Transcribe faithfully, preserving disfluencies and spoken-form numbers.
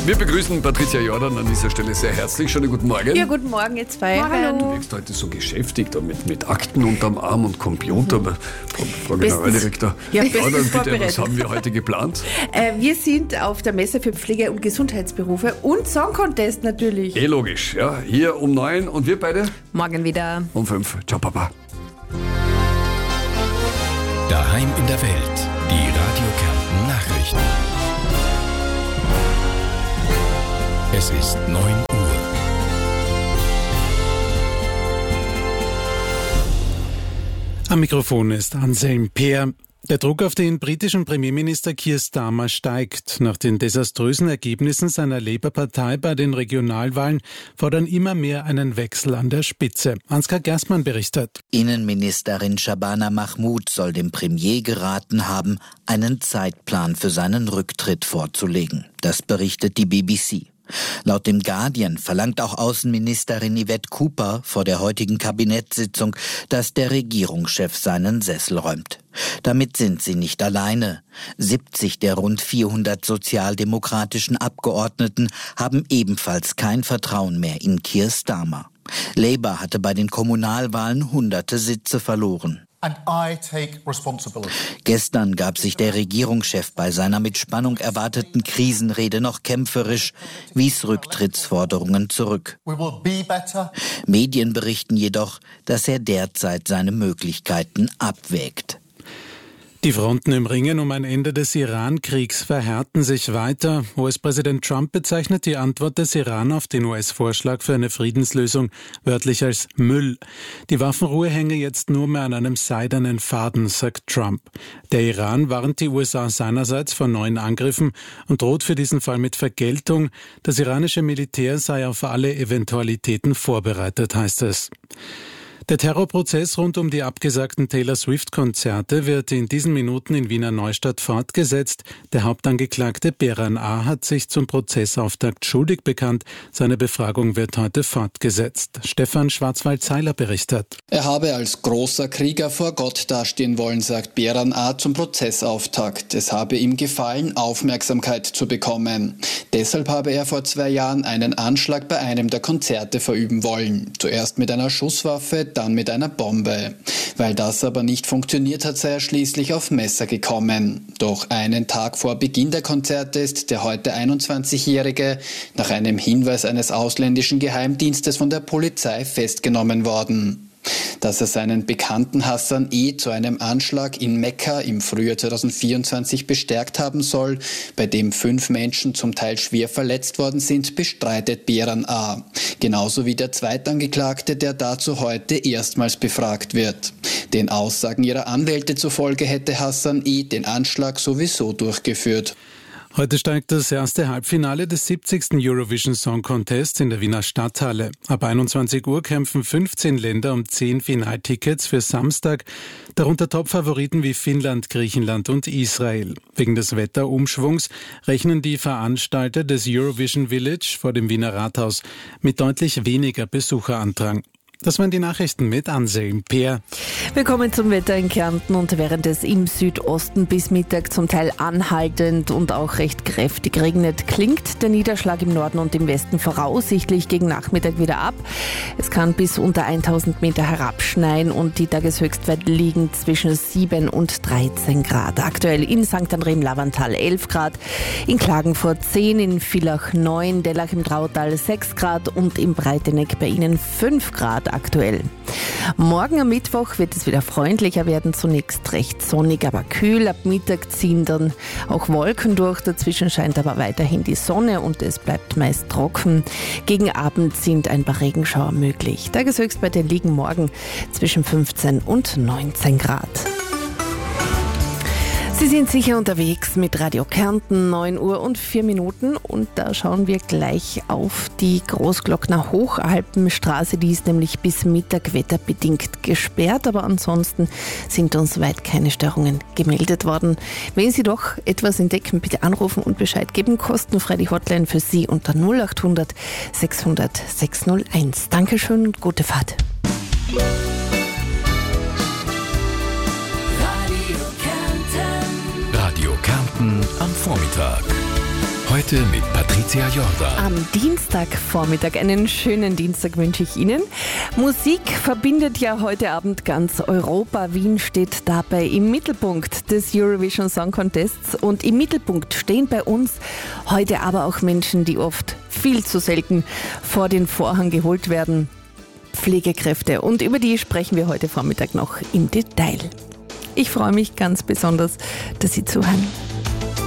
Wir begrüßen Patricia Jordan an dieser Stelle sehr herzlich. Schönen guten Morgen. Ja, guten Morgen, ihr zwei. Hallo. Du wirkst heute so geschäftig, da mit, mit Akten unterm Arm und Computer. Mhm. Frau Generaldirektor, ja, bestens bitte, was haben wir heute geplant? Äh, wir sind auf der Messe für Pflege- und Gesundheitsberufe und Song Contest natürlich. Eh logisch, ja. Hier um neun und wir beide? Morgen wieder. Um fünf. Ciao, Papa. Daheim in der Welt. Die Radio Kärnten Nachrichten. Es ist neun Uhr. Am Mikrofon ist Anselm Peer. Der Druck auf den britischen Premierminister Keir Starmer steigt. Nach den desaströsen Ergebnissen seiner Labour-Partei bei den Regionalwahlen fordern immer mehr einen Wechsel an der Spitze. Ansgar Gerstmann berichtet. Innenministerin Shabana Mahmood soll dem Premier geraten haben, einen Zeitplan für seinen Rücktritt vorzulegen. Das berichtet die B B C. Laut dem Guardian verlangt auch Außenministerin Yvette Cooper vor der heutigen Kabinettssitzung, dass der Regierungschef seinen Sessel räumt. Damit sind sie nicht alleine. siebzig der rund vierhundert sozialdemokratischen Abgeordneten haben ebenfalls kein Vertrauen mehr in Keir Starmer. Labour hatte bei den Kommunalwahlen hunderte Sitze verloren. And I take responsibility. Gestern gab sich der Regierungschef bei seiner mit Spannung erwarteten Krisenrede noch kämpferisch, wies Rücktrittsforderungen zurück. We will be better. Medien berichten jedoch, dass er derzeit seine Möglichkeiten abwägt. Die Fronten im Ringen um ein Ende des Iran-Kriegs verhärten sich weiter. U S-Präsident Trump bezeichnet die Antwort des Iran auf den U S-Vorschlag für eine Friedenslösung wörtlich als Müll. Die Waffenruhe hänge jetzt nur mehr an einem seidenen Faden, sagt Trump. Der Iran warnt die U S A seinerseits vor neuen Angriffen und droht für diesen Fall mit Vergeltung. Das iranische Militär sei auf alle Eventualitäten vorbereitet, heißt es. Der Terrorprozess rund um die abgesagten Taylor Swift-Konzerte wird in diesen Minuten in Wiener Neustadt fortgesetzt. Der Hauptangeklagte Beran A. hat sich zum Prozessauftakt schuldig bekannt. Seine Befragung wird heute fortgesetzt. Stefan Schwarzwald-Zeiler berichtet. Er habe als großer Krieger vor Gott dastehen wollen, sagt Beran A. zum Prozessauftakt. Es habe ihm gefallen, Aufmerksamkeit zu bekommen. Deshalb habe er vor zwei Jahren einen Anschlag bei einem der Konzerte verüben wollen. Zuerst mit einer Schusswaffe, dann mit einer Bombe. Weil das aber nicht funktioniert hat, sei er schließlich auf Messer gekommen. Doch einen Tag vor Beginn der Konzerte ist der heute einundzwanzigjährige nach einem Hinweis eines ausländischen Geheimdienstes von der Polizei festgenommen worden. Dass er seinen Bekannten Hassan E. zu einem Anschlag in Mekka im Frühjahr zweitausendvierundzwanzig bestärkt haben soll, bei dem fünf Menschen zum Teil schwer verletzt worden sind, bestreitet Beran A. Genauso wie der Zweitangeklagte, der dazu heute erstmals befragt wird. Den Aussagen ihrer Anwälte zufolge hätte Hassan E. den Anschlag sowieso durchgeführt. Heute steigt das erste Halbfinale des siebzigsten Eurovision Song Contest in der Wiener Stadthalle. Ab einundzwanzig Uhr kämpfen fünfzehn Länder um zehn Finaltickets für Samstag, darunter Topfavoriten wie Finnland, Griechenland und Israel. Wegen des Wetterumschwungs rechnen die Veranstalter des Eurovision Village vor dem Wiener Rathaus mit deutlich weniger Besucherandrang. Das waren die Nachrichten mit Anselm Peer. Willkommen zum Wetter in Kärnten und während es im Südosten bis Mittag zum Teil anhaltend und auch recht kräftig regnet, klingt der Niederschlag im Norden und im Westen voraussichtlich gegen Nachmittag wieder ab. Es kann bis unter tausend Meter herabschneien und die Tageshöchstwerte liegen zwischen sieben und dreizehn Grad. Aktuell in Sankt André-im-Lavantal elf Grad, in Klagenfurt zehn, in Villach neun, Dellach im Trautal sechs Grad und im Breiteneck bei Ihnen fünf Grad. Aktuell. Morgen am Mittwoch wird es wieder freundlicher werden, zunächst recht sonnig, aber kühl. Ab Mittag ziehen dann auch Wolken durch, dazwischen scheint aber weiterhin die Sonne und es bleibt meist trocken. Gegen Abend sind ein paar Regenschauer möglich. Tageshöchstwerte liegen morgen zwischen fünfzehn und neunzehn Grad. Sie sind sicher unterwegs mit Radio Kärnten, neun Uhr und vier Minuten und da schauen wir gleich auf die Großglockner Hochalpenstraße, die ist nämlich bis Mittag wetterbedingt gesperrt, aber ansonsten sind uns weit keine Störungen gemeldet worden. Wenn Sie doch etwas entdecken, bitte anrufen und Bescheid geben, kostenfrei die Hotline für Sie unter null acht hundert sechshundert sechshunderteins. Dankeschön und gute Fahrt. Radio Kärnten am Vormittag. Heute mit Patricia Jordan. Am Dienstagvormittag, einen schönen Dienstag wünsche ich Ihnen. Musik verbindet ja heute Abend ganz Europa. Wien steht dabei im Mittelpunkt des Eurovision Song Contests und im Mittelpunkt stehen bei uns heute aber auch Menschen, die oft viel zu selten vor den Vorhang geholt werden. Pflegekräfte, und über die sprechen wir heute Vormittag noch im Detail. Ich freue mich ganz besonders, dass Sie zuhören.